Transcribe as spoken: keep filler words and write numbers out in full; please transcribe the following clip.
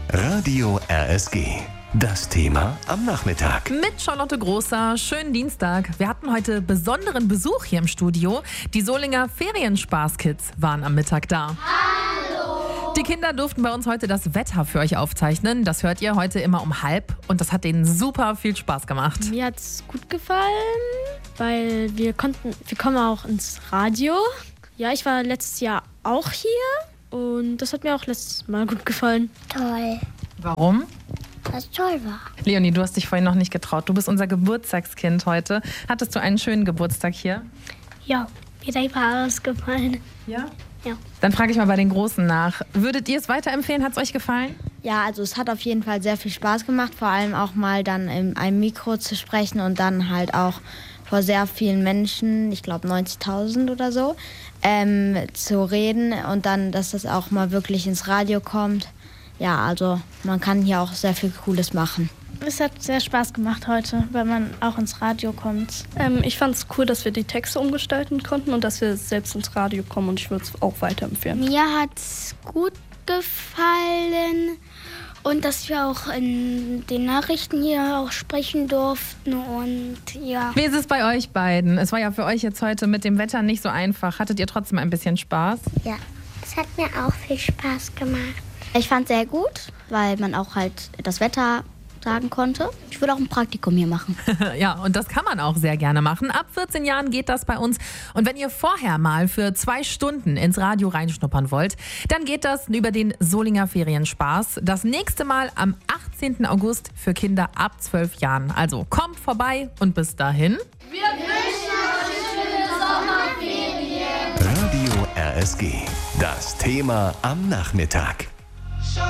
Radio R S G. Das Thema am Nachmittag. Mit Charlotte Großer, schönen Dienstag. Wir hatten heute besonderen Besuch hier im Studio. Die Solinger Ferienspaß-Kids waren am Mittag da. Hallo! Die Kinder durften bei uns heute das Wetter für euch aufzeichnen. Das hört ihr heute immer um halb und das hat denen super viel Spaß gemacht. Mir hat es gut gefallen, weil wir konnten, wir kommen auch ins Radio. Ja, ich war letztes Jahr auch hier und das hat mir auch letztes Mal gut gefallen. Toll, Warum? weil es toll war. Leonie, du hast dich vorhin noch nicht getraut. Du bist unser Geburtstagskind heute. Hattest du einen schönen Geburtstag hier? Ja, mir war alles gefallen. Ja. Ja. Dann frage ich mal bei den Großen nach. Würdet ihr es weiterempfehlen? Hat es euch gefallen? Ja, also es hat auf jeden Fall sehr viel Spaß gemacht, vor allem auch mal dann in einem Mikro zu sprechen und dann halt auch vor sehr vielen Menschen, ich glaube neunzigtausend oder so, ähm, zu reden und dann, dass das auch mal wirklich ins Radio kommt. Ja, also man kann hier auch sehr viel Cooles machen. Es hat sehr Spaß gemacht heute, weil man auch ins Radio kommt. Ähm, ich fand es cool, dass wir die Texte umgestalten konnten und dass wir selbst ins Radio kommen und ich würde es auch weiterempfehlen. Mir hat es gut gefallen und dass wir auch in den Nachrichten hier auch sprechen durften und ja. Wie ist es bei euch beiden? Es war ja für euch jetzt heute mit dem Wetter nicht so einfach. Hattet ihr trotzdem ein bisschen Spaß? Ja, es hat mir auch viel Spaß gemacht. Ich fand es sehr gut, weil man auch halt das Wetter sagen konnte. Ich würde auch ein Praktikum hier machen. Ja, und das kann man auch sehr gerne machen. Ab vierzehn Jahren geht das bei uns. Und wenn ihr vorher mal für zwei Stunden ins Radio reinschnuppern wollt, dann geht das über den Solinger Ferienspaß. Das nächste Mal am achtzehnten August für Kinder ab zwölf Jahren. Also kommt vorbei und bis dahin. Radio R S G. Das Thema am Nachmittag.